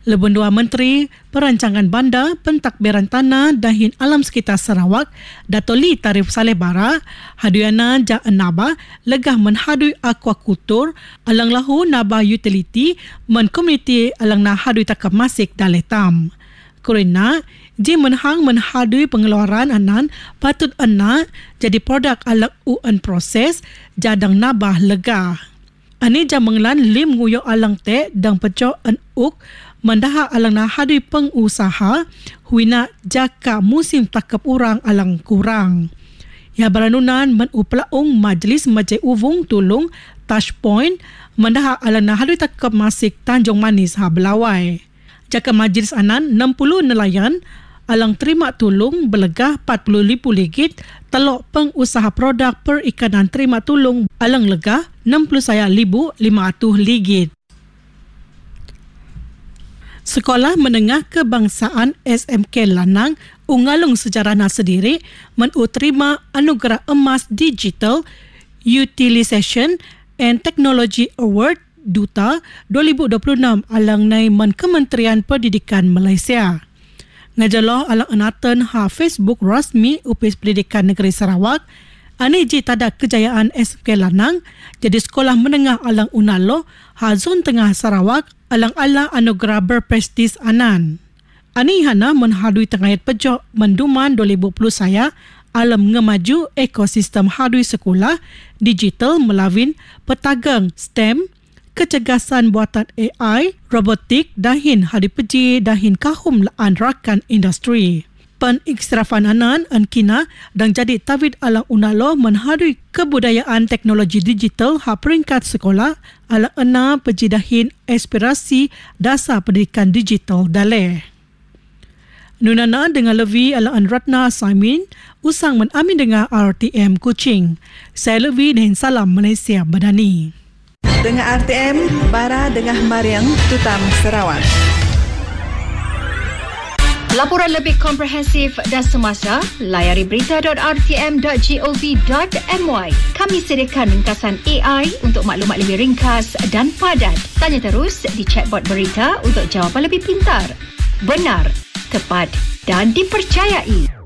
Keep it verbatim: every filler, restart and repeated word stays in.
Lebun dua Menteri Perancangan Bandar, Pentadbiran Tanah dan Hin Alam Sekitar Sarawak, Dato' Lee Tarif Saleh Bara, Haduyana Ja Naba, legah menhadui aquakultur, alang lahu naba utility, men komuniti alang na hadui takap masik daletam. Kerana ji menhang menhadui pengeluaran anan patut ena jadi produk alang un proses jadang nabah legah. Ani jam menglan lim nguyok alang te dang pecok en uk mendaha alang na hadui pengusaha huina jaka musim takap urang alang kurang. Ya baranunan menuplaung Majlis Majai Uvung Tulung Touch Point mendaha alang na hadui takap masik Tanjung Manis ha Belawai. Jaka majlis anan enam puluh nelayan alang terima tolong belegah empat puluh ribu ringgit, telok pengusaha produk perikanan terima tolong alang legah enam puluh ribu lima ratus ringgit. Sekolah Menengah Kebangsaan S M K Lanang Ungalung Sejarah Sendiri menerima anugerah emas digital Utilization and Technology Award Duta dua ribu dua puluh enam alang naiman Kementerian Pendidikan Malaysia. Ngajaloh alang enatan ha Facebook rasmi Upis Pendidikan Negeri Sarawak, ani ji tada kejayaan S M K Lanang jadi sekolah menengah alang Unaloh ha zon tengah Sarawak alang ala anugerah berprestis anan. Ani hana menhadui tengahit pejok menduman dua ribu dua puluh saya alam ngemaju ekosistem hadui sekolah digital melalui petagang STEM, kecergasan buatan A I, robotik, dahin hadipeji dahin kahum laan rakan industri. Peniktirafan anan ankina dan jadi tawid alang Unaloh menhadui kebudayaan teknologi digital ha peringkat sekolah alang ena peji dahin aspirasi dasar pendidikan digital daleh. Nunana dengan lebih alang Ratna Saimin usang menamin dengan R T M Kuching. Saya lebih dengan salam Malaysia Badani. Dengan R T M, Bara dengan Mariam, Tutam, Sarawak. Laporan lebih komprehensif dan semasa, layari berita dot r t m dot gov dot m y. Kami sediakan ringkasan A I untuk maklumat lebih ringkas dan padat. Tanya terus di chatbot berita untuk jawapan lebih pintar, benar, tepat dan dipercayai.